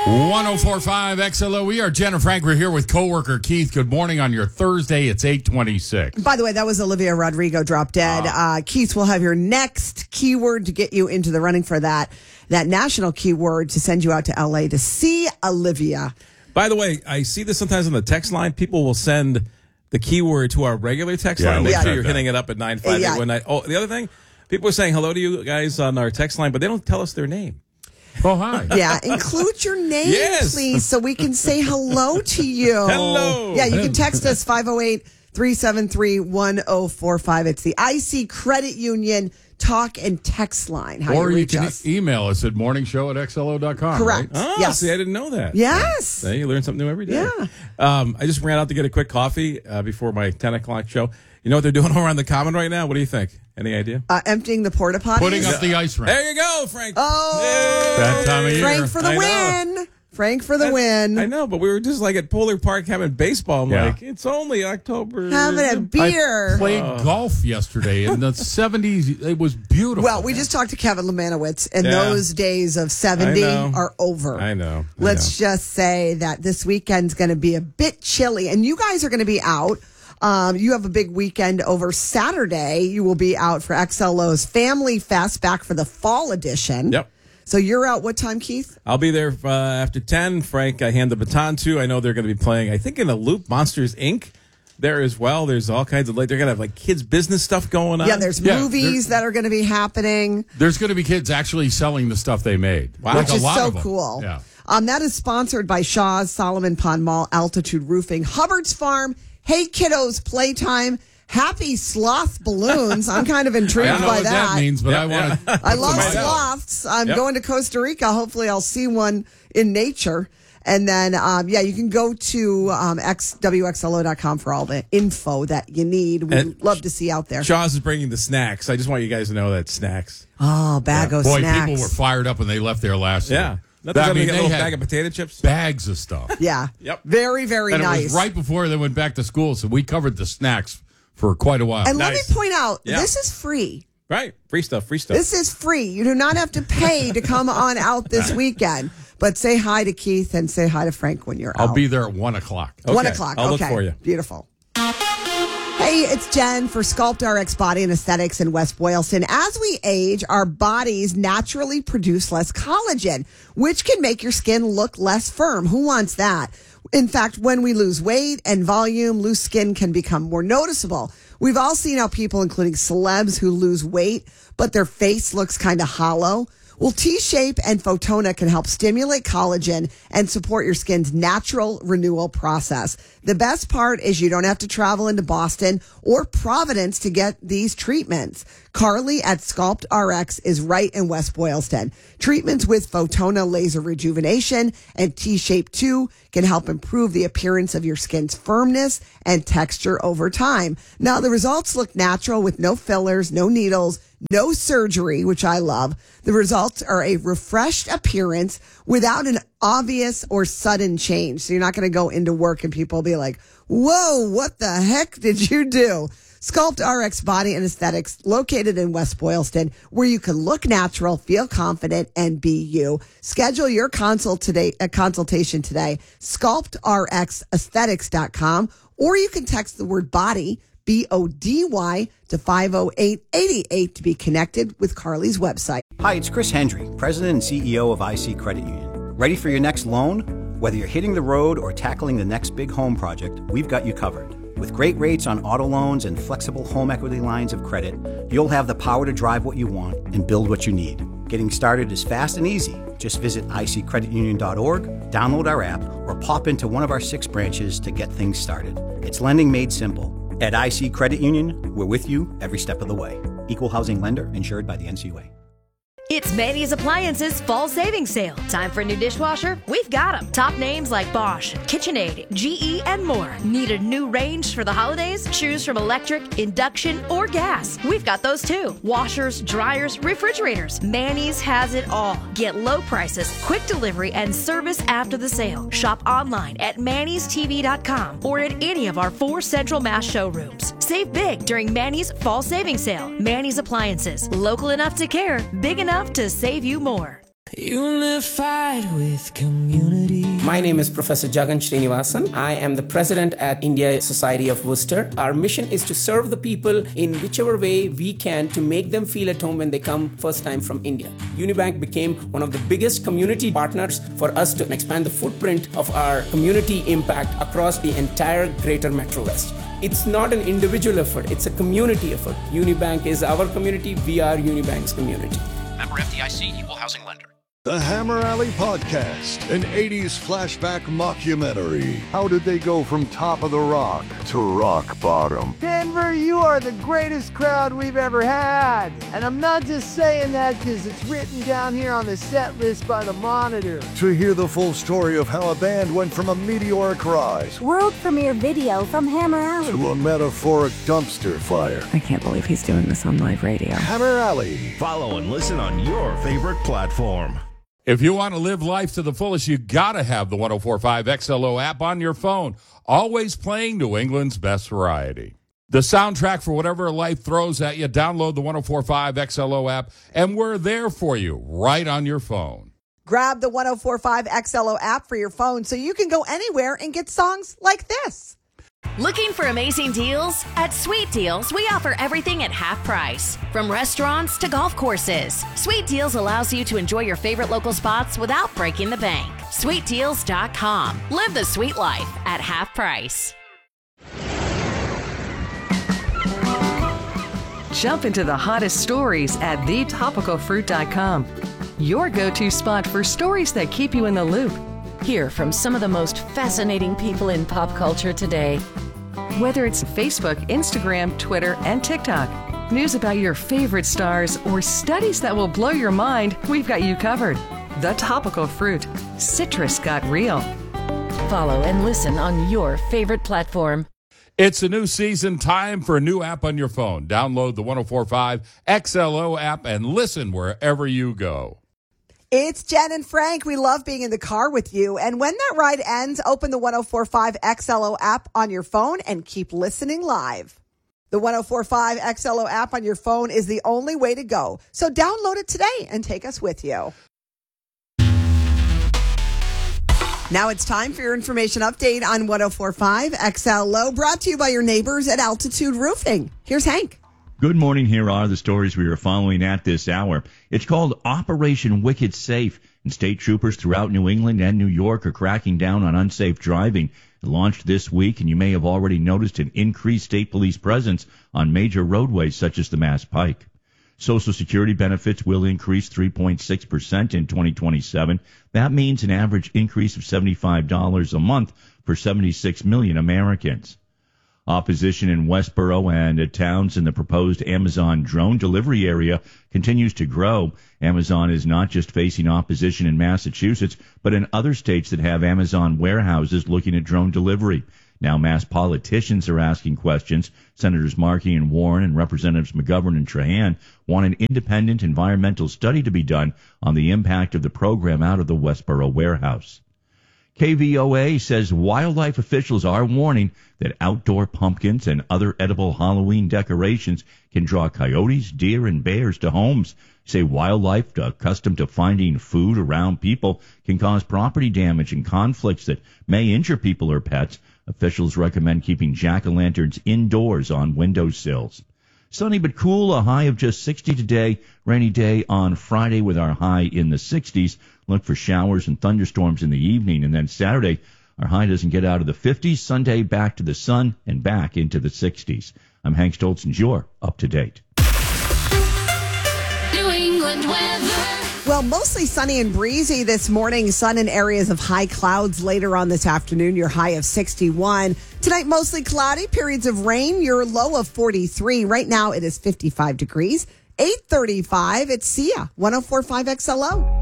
1045 XLO. We are Jen and Frank. We're here with coworker Keith. Good morning on your Thursday. It's 8:26. By the way, that was Olivia Rodrigo, Drop Dead. Keith will have your next keyword to get you into the running for that national keyword to send you out to LA to see Olivia. By the way, I see this sometimes on the text line. People will send the keyword to our regular text line. Make sure you're hitting it up at 95819. Oh, the other thing, people are saying hello to you guys on our text line, but they don't tell us their name. Oh, hi. Yeah, include your name, please, so we can say hello to you. Hello. Yeah, you can text us 508-373-1045. It's the IC Credit Union talk and text line. Or you can email us at morningshow@xlo.com. Correct. Right? Oh, yes. See, I didn't know that. Yes. See, you learn something new every day. Yeah. I just ran out to get a quick coffee before my 10 o'clock show. You know what they're doing around the Common right now? What do you think? Any idea? Emptying the porta potties. Putting up the ice rink. There you go, Frank. Oh, that time of year. Frank for the win. Frank for the win. I know, but we were just like at Polar Park having baseball. I'm like, it's only October. Having a beer. I played golf yesterday in the 70s. It was beautiful. Well, we just talked to Kevin Lemanowitz, and those days of 70 are over. I know. Let's just say that this weekend's going to be a bit chilly, and you guys are going to be out. You have a big weekend over Saturday. You will be out for XLO's Family Fest, back for the fall edition. Yep. So you're out what time, Keith? I'll be there after 10. Frank, I hand the baton to. I know they're going to be playing, I think, in a loop, Monsters, Inc. there as well. There's all kinds of, they're going to have like kids' business stuff going on. Yeah, there's movies that are going to be happening. There's going to be kids actually selling the stuff they made. Wow. Which is so cool. Yeah. That is sponsored by Shaw's, Solomon Pond Mall, Altitude Roofing, Hubbard's Farm, Hey Kiddos Playtime, Happy Sloth Balloons. I'm kind of intrigued I don't know by what that means, but I want to. I love sloths. I'm going to Costa Rica. Hopefully I'll see one in nature. And then, you can go to WXLO.com for all the info that you need. We'd love to see you out there. Shaw's is bringing the snacks. I just want you guys to know that snacks. Oh, bag of snacks. People were fired up when they left there last year. Yeah. Nothing they get a little bag of potato chips. Bags of stuff. Yeah. Yep. Very, very and nice. It was right before they went back to school, so we covered the snacks for quite a while. And let me point out, this is free. Right. Free stuff. This is free. You do not have to pay to come on out this weekend. But say hi to Keith and say hi to Frank when you're out. I'll be there at 1 o'clock. Okay. 1 o'clock. I'll look for you. Beautiful. Hey, it's Jen for Sculpt RX Body and Aesthetics in West Boylston. As we age, our bodies naturally produce less collagen, which can make your skin look less firm. Who wants that? In fact, when we lose weight and volume, loose skin can become more noticeable. We've all seen how people, including celebs, who lose weight, but their face looks kind of hollow. Well, T-Shape and Photona can help stimulate collagen and support your skin's natural renewal process. The best part is you don't have to travel into Boston or Providence to get these treatments. Carly at Sculpt RX is right in West Boylston. Treatments with Photona Laser Rejuvenation and T-Shape 2 can help improve the appearance of your skin's firmness and texture over time. Now, the results look natural with no fillers, no needles, no surgery, which I love. The results are a refreshed appearance without an obvious or sudden change. So you're not going to go into work and people will be like, whoa, what the heck did you do? Sculpt RX Body and Aesthetics, located in West Boylston, where you can look natural, feel confident, and be you. Schedule your consultation today, sculptrxaesthetics.com, or you can text the word body, BODY, to 50888 to be connected with Carly's website. Hi, it's Chris Hendry, President and CEO of IC Credit Union. Ready for your next loan? Whether you're hitting the road or tackling the next big home project, we've got you covered. With great rates on auto loans and flexible home equity lines of credit, you'll have the power to drive what you want and build what you need. Getting started is fast and easy. Just visit iccreditunion.org, download our app, or pop into one of our 6 branches to get things started. It's lending made simple. At IC Credit Union, we're with you every step of the way. Equal housing lender insured by the NCUA. It's Manny's Appliances Fall Savings Sale. Time for a new dishwasher? We've got them. Top names like Bosch, KitchenAid, GE, and more. Need a new range for the holidays? Choose from electric, induction, or gas. We've got those too. Washers, dryers, refrigerators. Manny's has it all. Get low prices, quick delivery, and service after the sale. Shop online at mannystv.com or at any of our 4 Central Mass showrooms. Save big during Manny's Fall Savings Sale. Manny's Appliances. Local enough to care, big enough to save you more. Unified with community. My name is Professor Jagan Srinivasan. I am the president at India Society of Worcester. Our mission is to serve the people in whichever way we can to make them feel at home when they come first time from India. Unibank became one of the biggest community partners for us to expand the footprint of our community impact across the entire greater Metro West. It's not an individual effort, it's a community effort. Unibank is our community, we are Unibank's community. Member FDIC, Equal Housing Lender. The Hammer Alley Podcast, an 80s flashback mockumentary. How did they go from top of the rock to rock bottom? Denver, you are the greatest crowd we've ever had. And I'm not just saying that because it's written down here on the set list by the Monitor. To hear the full story of how a band went from a meteoric rise, world premiere video from Hammer Alley, to a metaphoric dumpster fire. I can't believe he's doing this on live radio. Hammer Alley. Follow and listen on your favorite platform. If you want to live life to the fullest, you got to have the 104.5 XLO app on your phone, always playing New England's best variety. The soundtrack for whatever life throws at you, download the 104.5 XLO app, and we're there for you right on your phone. Grab the 104.5 XLO app for your phone so you can go anywhere and get songs like this. Looking for amazing deals? At Sweet Deals, we offer everything at half price. From restaurants to golf courses, Sweet Deals allows you to enjoy your favorite local spots without breaking the bank. SweetDeals.com. Live the sweet life at half price. Jump into the hottest stories at thetopicalfruit.com. Your go-to spot for stories that keep you in the loop. Hear from some of the most fascinating people in pop culture today. Whether it's Facebook, Instagram, Twitter, and TikTok, news about your favorite stars, or studies that will blow your mind, we've got you covered. The Topical Fruit. Citrus got real. Follow and listen on your favorite platform. It's a new season, time for a new app on your phone. Download the 104.5 XLO app and listen wherever you go. It's Jen and Frank. We love being in the car with you. And when that ride ends, open the 104.5 XLO app on your phone and keep listening live. The 104.5 XLO app on your phone is the only way to go. So download it today and take us with you. Now it's time for your information update on 104.5 XLO, brought to you by your neighbors at Altitude Roofing. Here's Hank. Good morning. Here are the stories we are following at this hour. It's called Operation Wicked Safe, and state troopers throughout New England and New York are cracking down on unsafe driving. It launched this week, and you may have already noticed an increased state police presence on major roadways such as the Mass Pike. Social Security benefits will increase 3.6% in 2027. That means an average increase of $75 a month for 76 million Americans. Opposition in Westboro and at towns in the proposed Amazon drone delivery area continues to grow. Amazon is not just facing opposition in Massachusetts, but in other states that have Amazon warehouses looking at drone delivery. Now Mass politicians are asking questions. Senators Markey and Warren and Representatives McGovern and Trahan want an independent environmental study to be done on the impact of the program out of the Westboro warehouse. KVOA says wildlife officials are warning that outdoor pumpkins and other edible Halloween decorations can draw coyotes, deer, and bears to homes. Say wildlife accustomed to finding food around people can cause property damage and conflicts that may injure people or pets. Officials recommend keeping jack-o'-lanterns indoors on windowsills. Sunny but cool, a high of just 60 today. Rainy day on Friday with our high in the 60s. Look for showers and thunderstorms in the evening. And then Saturday, our high doesn't get out of the 50s. Sunday, back to the sun and back into the 60s. I'm Hank Stoltz, and you're up to date. New England weather. Well, mostly sunny and breezy this morning. Sun in areas of high clouds later on this afternoon. Your high of 61. Tonight, mostly cloudy, periods of rain. Your low of 43. Right now, it is 55 degrees. 8:35. It's Sia, 104.5 XLO.